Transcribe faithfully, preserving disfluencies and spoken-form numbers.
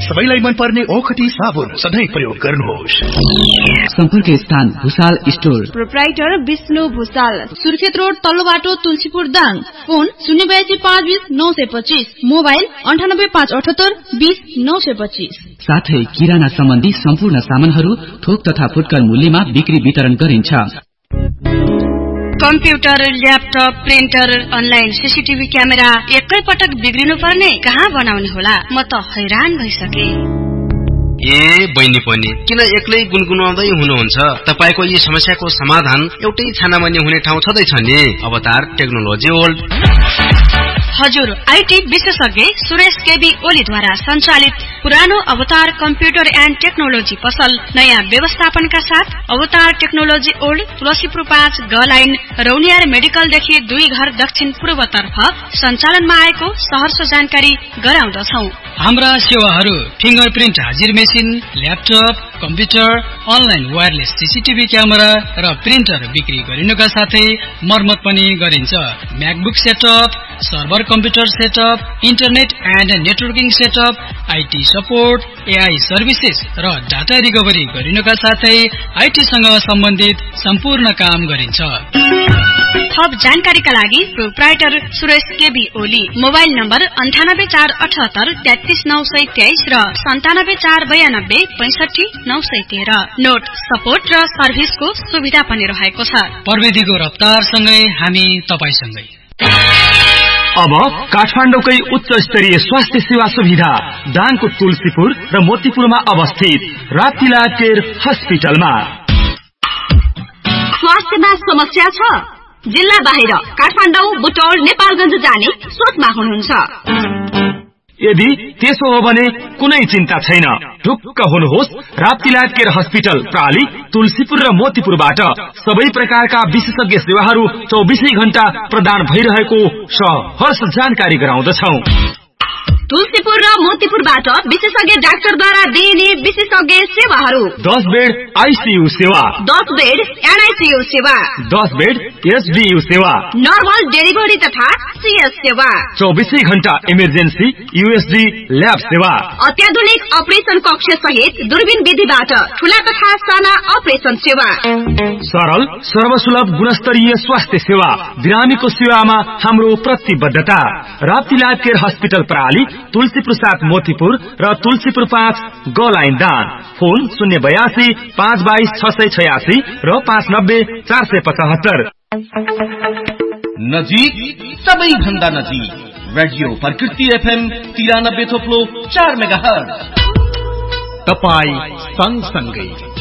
सबैलाई मन पर्ने ओखटी साबुन सधैँ प्रयोग गर्नुहोस्। सम्पर्क स्थान Bhusal store, proprietor Vishnu Bhusal, Surkhet road तल्लो बाटो तुलसीपुर दाङ। फोन शून्य बयासी पाँच बीस नौ सय पच्चीस, मोबाइल अन्ठानब्बे पाँच अठहत्तर बीस नौ सय पच्चीस। साथै किराना सम्बन्धी सम्पूर्ण सामानहरू थोक तथा फुटकर मूल्यमा बिक्री वितरण गरिन्छ। Computer, laptop, printer, online CCTV camera एकै पटक बिग्रिनु पर्ने, कहाँ बनाउने होला? म त हैरान भइसके। ए बहिनी पनि किन एक्लै गुनगुनाउँदै हुनुहुन्छ? तपाईको यी समस्याको समाधान एउटै छानामानी हुने ठाउँ छँदैछ नि, अवतार टेक्नोलोजी वर्ल्ड। हजुर, आईटी विशेषज्ञ सुरेश केबी ओलीद्वारा सञ्चालित पुरानो अवतार कम्प्युटर एन्ड टेक्नोलोजी पसल नयाँ व्यवस्थापनका साथ अवतार टेक्नोलोजी ओल्ड, तुलसीपुर पाँच, ग लाइन, रौनियार मेडिकलदेखि दुई घर दक्षिण पूर्वतर्फ सञ्चालनमा आएको सहर्ष जानकारी गराउँदछौ। हाम्रा सेवाहरू फिंगरप्रिन्ट हाजिर machine, laptop, computer, online wireless CCTV camera र प्रिन्टर बिक्री गरिनुका साथै मर्मत पनि गरिन्छ। MacBook setup, server computer setup, internet and networking setup, IT support, AI services र डाटा रिकभरी गरिनुका साथै आईटीसँग सम्बन्धित सम्पूर्ण काम गरिन्छ। थप जानकारीका लागि proprietor Suresh KB Oli, mobile number अन्ठानब्बे चार अठहत्तर तेत्तीस नौ सय तेइस र सन्तानब्बे चार बयानब्बे पैंसठी नौ सय तेह्र। नोट सपोर्ट र सर्भिसको सुविधा पनि रहेको छ। प्रविधिको रफ्तारसँगै हामी तपाईसँगै। अब काठमाडौँकै उच्च स्तरीय स्वास्थ्य सेवा सुविधा दाङको तुलसीपुर र मोतीपुरमा अवस्थित राप्तिला केयर हस्पिटलमा। स्वास्थ्यमा समस्या छ? जिल्ला बाहिर काठमाडौँ, बुटौल, नेपालगञ्ज जाने सोचमा हुनुहुन्छ? यदि त्यसो हो भने कुनै चिन्ता छैन। ढुक्क हुनुहोस्, राप्तिला केयर हस्पिटल प्राली, तुलसीपुर र मोतीपुरबाट सबै प्रकारका विशेषज्ञ सेवाहरू चौबिसै घण्टा प्रदान भइरहेको सहर्ष जानकारी गराउँदछौ। तुलसीपुर र मोतीपुरबाट विशेषज्ञ डाक्टरद्वारा दिइने विशेषज्ञ सेवाहरू: दस बेड आईसीयू सेवा, दस बेड एनआईसीयू सेवा, दस बेड एसडीयू सेवा, नर्मल डेलिभरी तथा सीएस सेवा, चौबिसै घण्टा इमर्जेन्सी यूएसडी ल्याब सेवा, अत्याधुनिक अपरेसन कक्ष सहित दूरबीन विधिबाट ठूला तथा साना अपरेसन सेवा, सरल सर्वसुलभ गुणस्तरीय स्वास्थ्य सेवा, बिरामीको सेवामा हाम्रो प्रतिबद्धता। राप्तिला केयर हस्पिटल प्राली, तुलसीपुर सात मोतीपुर र तुलसीपुर पाँच ग लाइन दान। फोन शून्य बयासी पाँच बाइस छ सय छयासी र पाँच नब्बे चार सय पचहत्तर। नजिक सबैभन्दा नजिक रेडियो प्रकृति एफएम तिरानब्बे थोप्लो चार मेगा हर्ज। तपाई सँगसँगै